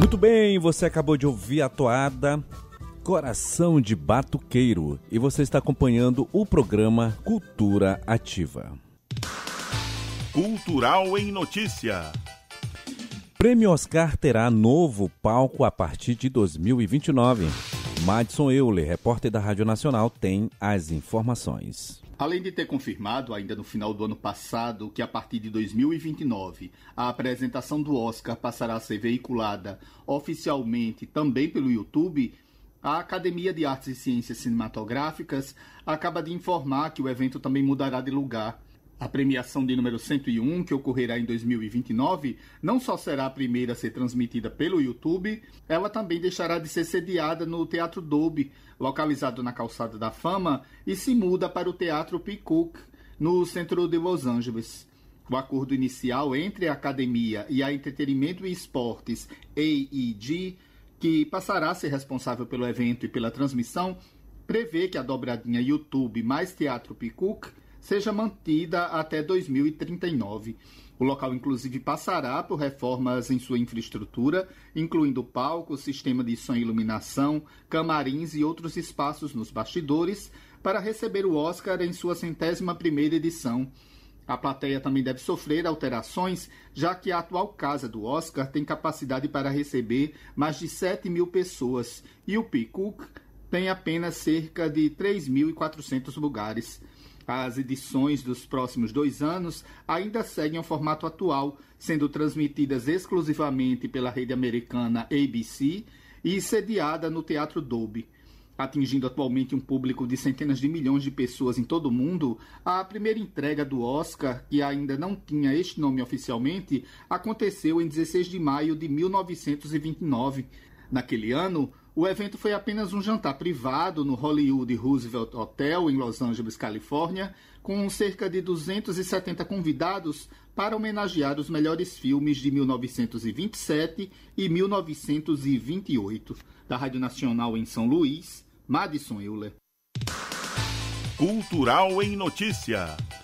Muito bem, você acabou de ouvir a toada Coração de Batuqueiro e você está acompanhando o programa Cultura Ativa. Cultural em Notícia. Prêmio Oscar terá novo palco a partir de 2029. Madison Euler, repórter da Rádio Nacional, tem as informações. Além de ter confirmado, ainda no final do ano passado, que a partir de 2029 a apresentação do Oscar passará a ser veiculada oficialmente também pelo YouTube, a Academia de Artes e Ciências Cinematográficas acaba de informar que o evento também mudará de lugar. A premiação de número 101, que ocorrerá em 2029, não só será a primeira a ser transmitida pelo YouTube, ela também deixará de ser sediada no Teatro Dolby, localizado na Calçada da Fama, e se muda para o Teatro Peacock, no centro de Los Angeles. O acordo inicial entre a Academia e a Entretenimento e Esportes, AEG, que passará a ser responsável pelo evento e pela transmissão, prevê que a dobradinha YouTube mais Teatro Peacock seja mantida até 2039. O local, inclusive, passará por reformas em sua infraestrutura, incluindo palco, sistema de som e iluminação, camarins e outros espaços nos bastidores, para receber o Oscar em sua 101ª edição. A plateia também deve sofrer alterações, já que a atual casa do Oscar tem capacidade para receber mais de 7.000 pessoas e o Peacock tem apenas cerca de 3.400 lugares. As edições dos próximos 2 anos ainda seguem o formato atual, sendo transmitidas exclusivamente pela rede americana ABC e sediada no Teatro Dolby. Atingindo atualmente um público de centenas de milhões de pessoas em todo o mundo, a primeira entrega do Oscar, que ainda não tinha este nome oficialmente, aconteceu em 16 de maio de 1929. Naquele ano, o evento foi apenas um jantar privado no Hollywood Roosevelt Hotel, em Los Angeles, Califórnia, com cerca de 270 convidados para homenagear os melhores filmes de 1927 e 1928. Da Rádio Nacional em São Luís, Madison Euler. Cultural em Notícia.